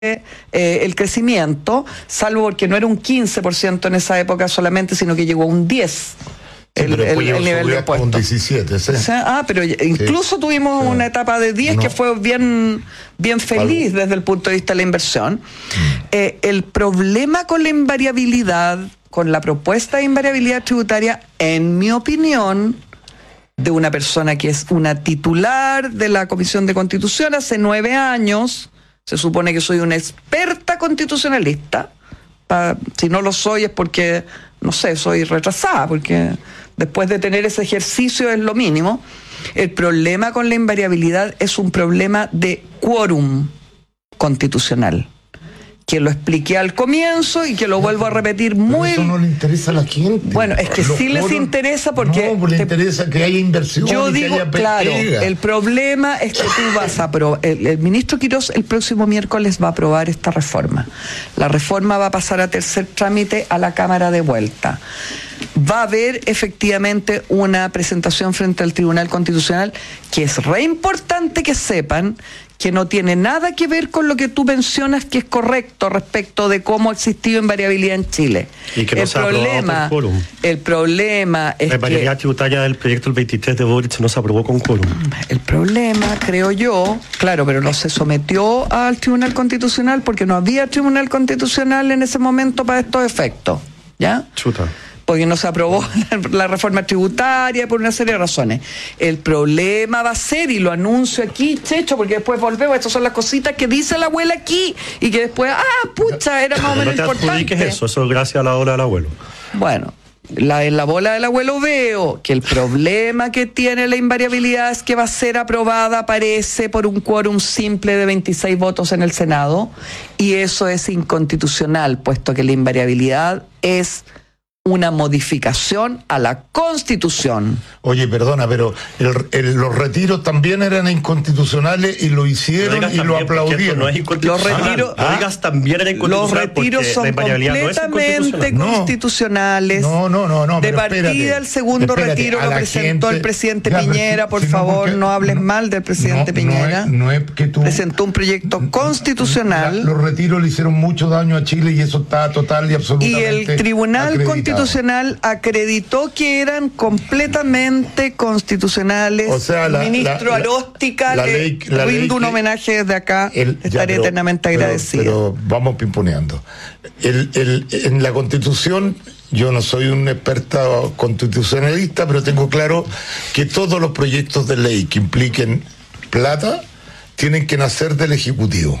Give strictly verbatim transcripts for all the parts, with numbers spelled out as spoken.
eh, el crecimiento, salvo porque no era un quince por ciento en esa época solamente, sino que llegó a un diez por ciento. Sí, el, el, el nivel de impuestos. Un diecisiete, ¿sí? O sea, ah, pero incluso sí. tuvimos sí. una etapa de diez no. que fue bien, bien feliz Algo. desde el punto de vista de la inversión. Mm. Eh, el problema con la invariabilidad, con la propuesta de invariabilidad tributaria, en mi opinión, de una persona que es una titular de la Comisión de Constitución hace nueve años, se supone que soy una experta constitucionalista. Pa, si no lo soy es porque, no sé, soy retrasada, porque después de tener ese ejercicio es lo mínimo. El problema con la invariabilidad es un problema de quórum constitucional, que lo expliqué al comienzo y que lo vuelvo a repetir muy... Pero eso no le interesa a la gente. Bueno, es que Los sí les interesa porque... No, pues les interesa que haya inversión. Yo y digo, que haya claro, el problema es que tú vas a aprobar... El, el ministro Quirós el próximo miércoles va a aprobar esta reforma. La reforma va a pasar a tercer trámite a la Cámara de vuelta. Va a haber efectivamente una presentación frente al Tribunal Constitucional que es re importante que sepan que no tiene nada que ver con lo que tú mencionas que es correcto respecto de cómo ha existido invariabilidad en Chile. Y que no el se ha problema, aprobado con quórum. El problema es La invariabilidad que, tributaria del proyecto del veintitrés de Boric no se aprobó con quórum. El problema, creo yo, claro, pero no se sometió al Tribunal Constitucional porque no había Tribunal Constitucional en ese momento para estos efectos, ¿ya? Chuta. Porque no se aprobó la reforma tributaria por una serie de razones. El problema va a ser, y lo anuncio aquí, Checho, porque después volvemos, estas son las cositas que dice la abuela aquí, y que después, ah, pucha, era más o menos importante. ¿Qué es eso? Eso es gracias a la ola del abuelo. Bueno, la, en la bola del abuelo veo que el problema que tiene la invariabilidad es que va a ser aprobada, parece, por un quórum simple de veintiséis votos en el Senado, y eso es inconstitucional, puesto que la invariabilidad es una modificación a la Constitución. Oye, perdona, pero el, el, los retiros también eran inconstitucionales y lo hicieron y lo aplaudieron. No es los retiros, ah, ah, también era inconstitucional. Los retiros son completamente no constitucionales. No, no, no, no. De partida, espérate, el segundo espérate, retiro lo presentó gente, el presidente ya, Piñera. Por si favor, no, no hables no, mal del presidente no, Piñera. No es, no es que tú, presentó un proyecto constitucional. La, los retiros le hicieron mucho daño a Chile y eso está total y absolutamente Y el Tribunal Constitucional Constitucional acreditó que eran completamente constitucionales. O sea, la, ministro la, Aróstica, la, la le ley, la rindo un que, homenaje desde acá, el, estaré ya, pero, eternamente pero, agradecida. Pero vamos pimponeando. El, el, en la Constitución, yo no soy un experto constitucionalista, pero tengo claro que todos los proyectos de ley que impliquen plata tienen que nacer del Ejecutivo.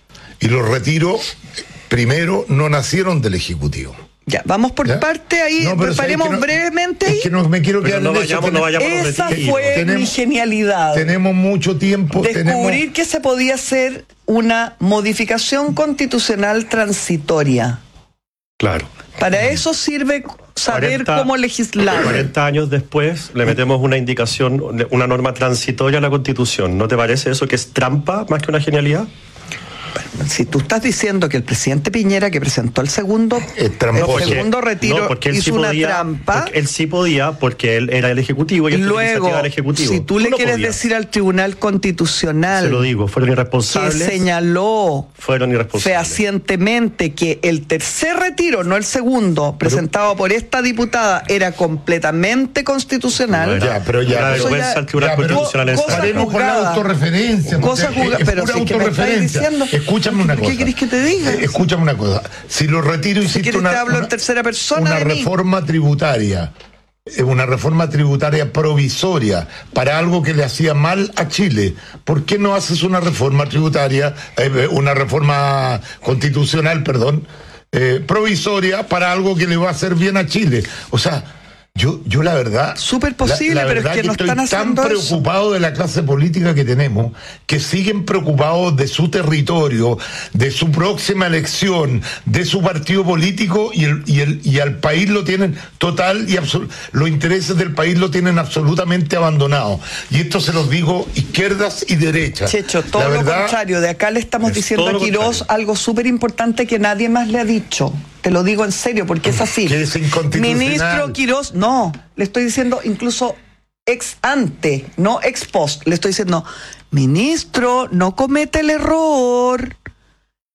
Y los retiros, primero, no nacieron del Ejecutivo. Ya, vamos por ¿Ya? parte ahí, no, preparemos es que no, brevemente ahí. Es que no me quiero quedar no en vayamos, eso. No vayamos Esa fue tenemos, mi genialidad. Tenemos mucho tiempo. Descubrir tenemos... que se podía hacer una modificación constitucional transitoria. Claro. Para eso sirve saber cuarenta, cómo legislar. cuarenta años después le metemos una indicación, una norma transitoria a la Constitución. ¿No te parece eso que es trampa más que una genialidad? Si tú estás diciendo que el presidente Piñera, que presentó el segundo, el porque, segundo retiro, no, hizo sí una podía, trampa. Él sí podía, porque él era el Ejecutivo y él luego, era el Ejecutivo. si tú, tú le no quieres podías. decir al Tribunal Constitucional, se lo digo, fueron irresponsables, que señaló fueron irresponsables. fehacientemente que el tercer retiro, no el segundo, pero, presentado por esta diputada, era completamente constitucional. Bueno, ya, pero ya, una vergüenza al Tribunal Constitucional. Paremos con la autorreferencia. Cosa jugada, es pero pura si que me estáis diciendo, escúchame una cosa. ¿Qué querés que te diga? Eh, escúchame una cosa. Si los retiros si hiciste una, te hablo una, en tercera persona una de reforma mí. tributaria, una reforma tributaria provisoria para algo que le hacía mal a Chile, ¿por qué no haces una reforma tributaria, eh, una reforma constitucional, perdón, eh, provisoria para algo que le va a hacer bien a Chile? O sea, Yo, yo la verdad... Súper posible, la, la pero es que, que no estoy están haciendo tan preocupado eso. de la clase política que tenemos, que siguen preocupados de su territorio, de su próxima elección, de su partido político, y el, y el, y al país lo tienen total y absol- los intereses del país lo tienen absolutamente abandonado. Y esto se los digo izquierdas y derechas. Checho, todo la lo verdad, contrario, de acá le estamos diciendo a Quirós algo súper importante que nadie más le ha dicho. Te lo digo en serio, porque es así. Que es inconstitucional. Ministro Quirós, no, le estoy diciendo incluso ex ante, no ex post, le estoy diciendo, ministro, no cometa el error